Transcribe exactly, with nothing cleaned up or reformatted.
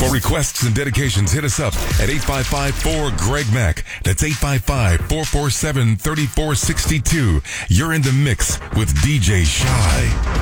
For requests and dedications, hit us up at eight five five four Greg Mack. That's eight five five four four seven three four six two. You're in the mix with D J Shy.